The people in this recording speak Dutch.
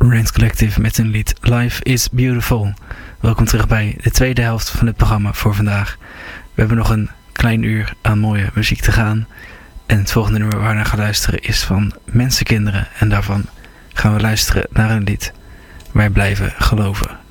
Rant Collective met hun lied Life is Beautiful. Welkom terug bij de tweede helft van het programma voor vandaag. We hebben nog een klein uur aan mooie muziek te gaan. En het volgende nummer waar we naar gaan luisteren is van Mensenkinderen. En daarvan gaan we luisteren naar een lied. Wij blijven geloven.